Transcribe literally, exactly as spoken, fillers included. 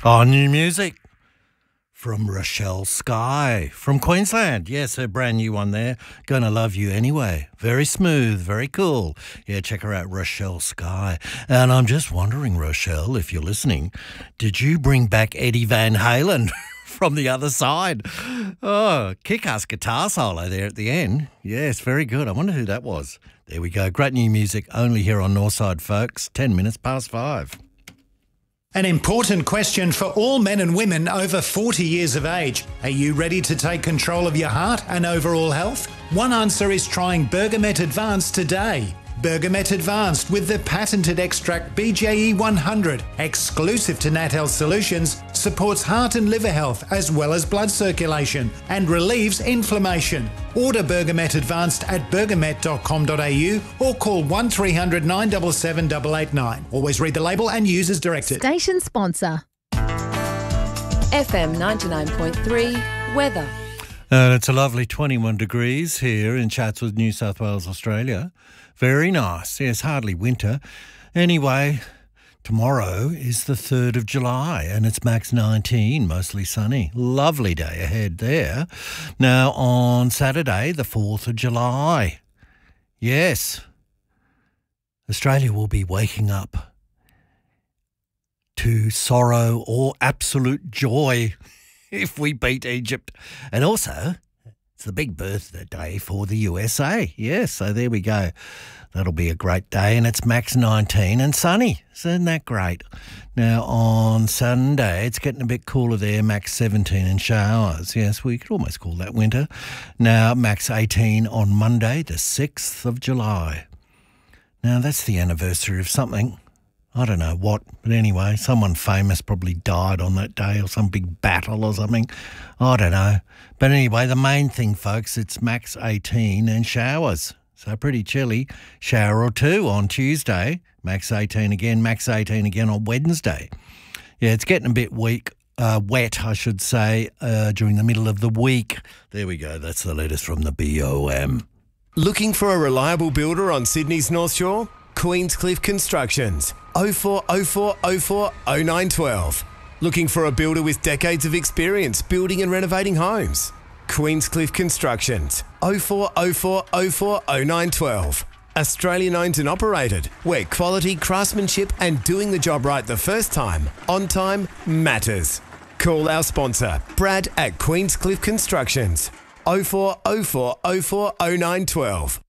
Oh, new music from Rochelle Sky from Queensland. Yes, her brand new one there. Gonna Love You Anyway. Very smooth, very cool. Yeah, check her out, Rochelle Sky. And I'm just wondering, Rochelle, if you're listening, did you bring back Eddie Van Halen from the other side? Oh, kick-ass guitar solo there at the end. Yes, very good. I wonder who that was. There we go. Great new music only here on Northside, folks. Ten minutes past five. An important question for all men and women over forty years of age. Are you ready to take control of your heart and overall health? One answer is trying Bergamet Advanced today. Bergamet Advanced with the patented extract B J E one hundred, exclusive to Nat Health Solutions, supports heart and liver health as well as blood circulation and relieves inflammation. Order Bergamet Advanced at bergamet dot com dot a u or call one three hundred nine seven seven eight eight nine. Always read the label and use as directed. Station sponsor. F M ninety-nine point three weather. And it's a lovely twenty-one degrees here in Chatswood, New South Wales, Australia. Very nice. Yes, hardly winter. Anyway, tomorrow is the third of July and it's max nineteen, mostly sunny. Lovely day ahead there. Now, on Saturday, the fourth of July. Yes, Australia will be waking up to sorrow or absolute joy if we beat Egypt. And also, it's the big birthday for the U S A. Yes, so there we go. That'll be a great day, and it's max nineteen and sunny. Isn't that great? Now, on Sunday, it's getting a bit cooler there, max seventeen and showers. Yes, we could almost call that winter. Now, max eighteen on Monday, the sixth of July. Now, that's the anniversary of something. I don't know what, but anyway, someone famous probably died on that day or some big battle or something. I don't know. But anyway, the main thing, folks, it's max eighteen and showers. So pretty chilly. Shower or two on Tuesday. Max eighteen again, max eighteen again on Wednesday. Yeah, it's getting a bit weak, uh, wet, I should say, uh, during the middle of the week. There we go. That's the latest from the B O M. Looking for a reliable builder on Sydney's North Shore? Queenscliff Constructions. oh four oh four oh four oh nine one two. Looking for a builder with decades of experience building and renovating homes? Queenscliff Constructions. oh four oh four oh four oh nine one two. Australian owned and operated, where quality, craftsmanship and doing the job right the first time, on time, matters. Call our sponsor, Brad at Queenscliff Constructions. oh four oh four oh four oh nine one two.